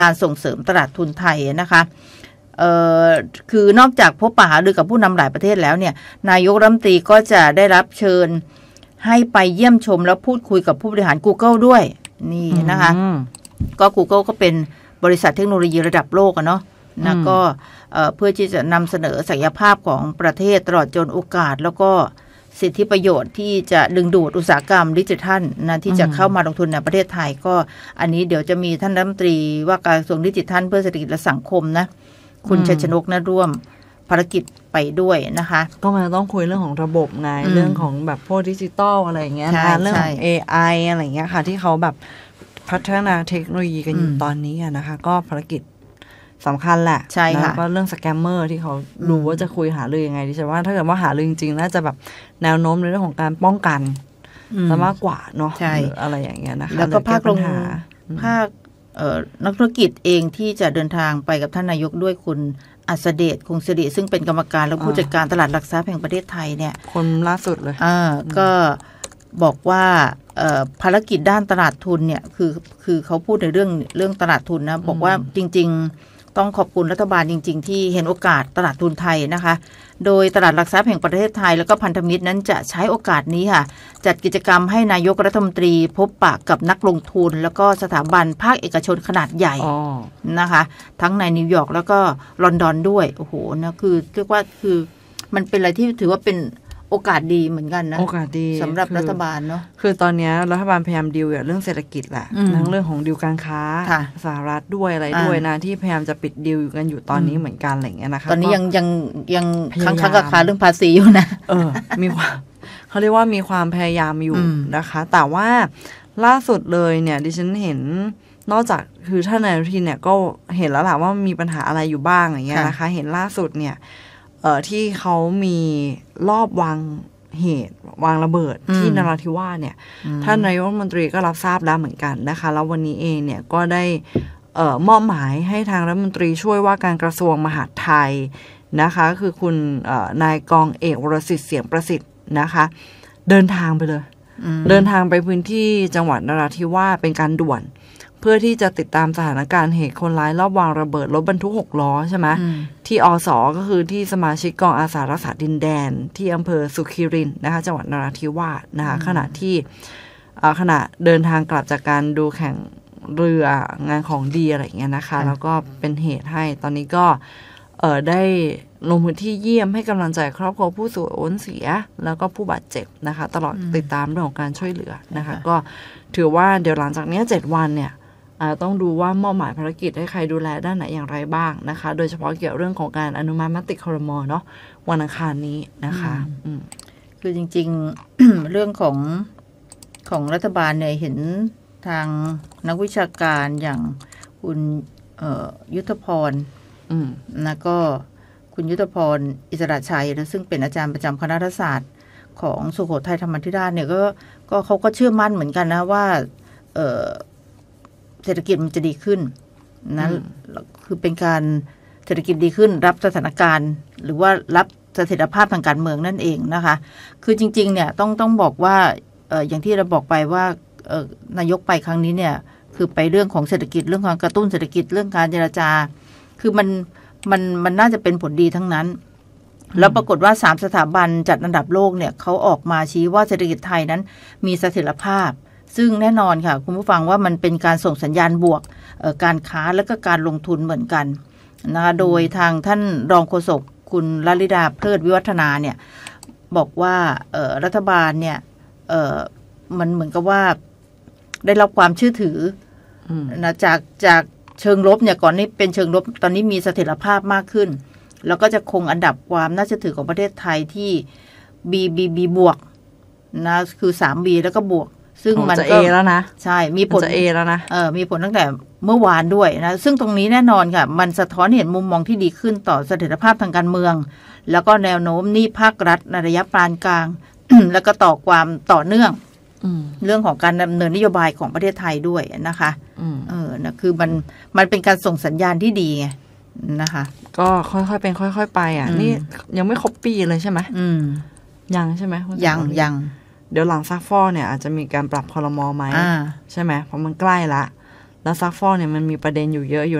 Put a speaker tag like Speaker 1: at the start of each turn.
Speaker 1: การส่งเสริมตลาดทุนไทยนะคะคือนอกจากพบปะหารือกับผู้นำหลายประเทศแล้วเนี่ยนายกรัฐมนตรีก็จะได้รับเชิญให้ไปเยี่ยมชมแล้วพูดคุยกับผู้บริหาร Google ด้วยนี่นะคะก็ Google ก็เป็นบริษัทเทคโนโลยีระดับโลกเนาะนะก็เพื่อที่จะนำเสนอศักยภาพของประเทศตลอดจนโอกาสแล้วก็สิทธิประโยชน์ที่จะดึงดูดอุตสาหกรรมดิจิทัลนะที่จะเข้ามาลงทุนในประเทศไทยก็อันนี้เดี๋ยวจะมีท่านรัฐมนตรีว่าการกระทรวงดิจิทัลเพื่อเศรษฐกิจและสังคมนะคุณชัยชนกร่วมภารกิจไปด้วยนะคะ
Speaker 2: ก็มันต้องคุยเรื่องของระบบไงเรื่องของแบบพวกดิจิตอลอะไรอย่างเงี้ยนะเรื่องของ AI อะไรอย่างเงี้ยค่ะที่เขาแบบพัฒนาเทคโนโลยีกันอยู่ตอนนี้นะคะก็ภารกิจสำคัญแหละ
Speaker 1: ใช่ค่ะ
Speaker 2: แล้วก็เรื่องสแกมเมอร์ที่เขาดูว่าจะคุยหารือยังไงดิฉันว่าถ้าเกิดว่าหารือจริงๆน่าจะแบบแนวโน้มในเรื่องของการป้องกันซะมากกว่าเนาะอะไรอย่างเงี้ยนะคะ
Speaker 1: แล้วก็ภาคนักธุรกิจเองที่จะเดินทางไปกับท่านนายกด้วยคุณอัศเดชคงสิริซึ่งเป็นกรรมการและผู้จัดการตลาดหลักทรัพย์แห่งประเทศไทยเนี่ย
Speaker 2: คนล่าสุดเลย
Speaker 1: ก็บอกว่าภารกิจด้านตลาดทุนเนี่ยคือเขาพูดในเรื่องตลาดทุนนะบอกว่าจริงๆต้องขอบคุณรัฐบาลจริงๆที่เห็นโอกาสตลาดทุนไทยนะคะโดยตลาดหลักทรัพย์แห่งประเทศไทยแล้วก็พันธมิตรนั้นจะใช้โอกาสนี้ค่ะจัดกิจกรรมให้นายกรัฐมนตรีพบปะกับนักลงทุนแล้วก็สถาบันภาคเอกชนขนาดใหญ่นะคะทั้งในนิวยอร์กแล้วก็ลอนดอนด้วยโอ้โหนะคือเรียกว่าคือมันเป็นอะไรที่ถือว่าเป็นโอกาสดีเหมือนกันนะ
Speaker 2: โอกาสดี
Speaker 1: สำหรับรัฐบาลเนาะ
Speaker 2: คือตอนนี้รัฐบาลพยายามดีลเรื่องเศรษฐกิจแหละทั้งเรื่องของดีลการค้าสหรัฐด้วยอะไรด้วยนะที่พยายามจะปิดดีลกันอยู่ตอนนี้เหมือนกันอะไรอย่างเงี้ยนะคะ
Speaker 1: ตอนนี้ยังค้างคาเรื่องภาษีอยู่นะ
Speaker 2: มีความเขาเรียกว่ามีความพยายามอยู่นะคะแต่ว่าล่าสุดเลยเนี่ยดิฉันเห็นนอกจากคือท่านนายกรัฐมนตรีเนี่ยก็เห็นแล้วแหละว่ามีปัญหาอะไรอยู่บ้างอย่างเงี้ยนะคะเห็นล่าสุดเนี่ยที่เขามีรอบวางเหตุวางระเบิดที่นราธิวาสเนี่ยท่านนายกรัฐมนตรีก็รับทราบแล้วเหมือนกันนะคะแล้ววันนี้เองเนี่ยก็ได้มอบหมายให้ทางรัฐมนตรีช่วยว่าการกระทรวงมหาดไทยนะคะคือคุณนายกองเอกวรสิทธิ์เสียงประสิทธิ์นะคะเดินทางไปเลยเดินทางไปพื้นที่จังหวัดนราธิวาสเป็นการด่วนเพื่อที่จะติดตามสถานการณ์เหตุคนร้ายรอบวางระเบิดรถบรรทุก6 ล้อใช่ไหมที่อส.ก็คือที่สมาชิกกองอาสารักษาดินแดนที่อำเภอสุขีรินนะคะจังหวัดนราธิวาสนะคะขณะเดินทางกลับจากการดูแข่งเรืองานของดีอะไรอย่างเงี้ยนะคะแล้วก็เป็นเหตุให้ตอนนี้ก็ได้ลงพื้นที่เยี่ยมให้กำลังใจครอบครัวผู้สูญเสียแล้วก็ผู้บาดเจ็บนะคะตลอดติดตามเรื่องของการช่วยเหลือนะคะก็ถือว่าเดี๋ยวหลังจากนี้7 วันเนี่ยต้องดูว่ามอบหมายภารกิจให้ใครดูแลด้านไหนอย่างไรบ้างนะคะโดยเฉพาะเกี่ยวเรื่องของการอนุมัติมติครม.เนาะวันอังคารนี้นะคะ
Speaker 1: คือจริงๆ เรื่องของรัฐบาลเนี่ยเห็นทางนักวิชาการอย่างคุณยุทธพรนะก็คุณยุทธพรอิสระชัยนะซึ่งเป็นอาจารย์ประจำคณะรัฐศาสตร์ของสุโขทัยธรรมาธิราชเนี่ยก็เขาก็เชื่อมั่นเหมือนกันนะว่าเศรษฐกิจมันจะดีขึ้นนะคือเป็นการเศรษฐกิจดีขึ้นรับสถานการณ์หรือว่ารับเสถียรภาพทางการเมืองนั่นเองนะคะคือจริงๆเนี่ยต้องบอกว่าอย่างที่เราบอกไปว่านายกไปครั้งนี้เนี่ยคือไปเรื่องของเศรษฐกิจเรื่องของกระตุ้นเศรษฐกิจเรื่องการเจรจาคือมันน่าจะเป็นผลดีทั้งนั้นแล้วปรากฏว่า3 สถาบันจัดอันดับโลกเนี่ยเขาออกมาชี้ว่าเศรษฐกิจไทยนั้นมีเสถียรภาพซึ่งแน่นอนค่ะคุณผู้ฟังว่ามันเป็นการส่งสัญญาณบวกการค้าและก็การลงทุนเหมือนกันนะคะโดยทางท่านรองโฆษกคุณลลิดาเพลิดวิวัฒนาเนี่ยบอกว่ารัฐบาลเนี่ยมันเหมือนกับว่าได้รับความเชื่อถือนะจากเชิงลบเนี่ยก่อนนี้เป็นเชิงลบตอนนี้มีเสถียรภาพมากขึ้นแล้วก็จะคงอันดับความน่าเชื่อถือของประเทศไทยที่ BBB บวกนะคือ 3B แล้วก็บวกซึ่งมัน
Speaker 2: ก็แล้วนะ
Speaker 1: ใช่มีผล
Speaker 2: จะแล้วนะ
Speaker 1: มีผลตั้งแต่เมื่อวานด้วยนะซึ่งตรงนี้แน่นอนค่ะมันสะท้อนเห็นมุมมองที่ดีขึ้นต่อเสถียรภาพทางการเมืองแล้วก็แนวโน้มหนี้ภาครัฐในระยะปานกลาง แล้วก็ต่อความต่อเนื่องเรื่องของการดำเนินนโยบายของประเทศไทยด้วยนะคะนะคือมันเป็นการส่งสัญญาณที่ดีไงนะคะ
Speaker 2: ก็ค่อยๆเป็นค่อยๆไปนี่ยังไม่ครบปีเลยใช่ไหมยังใช่ไหม
Speaker 1: ยัง
Speaker 2: เดี๋ยวหลังซักฟอกเนี่ยอาจจะมีการปรับครม.ไหมใช่ไหมเพราะมันใกล้ละแล้วซักฟอกเนี่ยมันมีประเด็นอยู่เยอะอยู่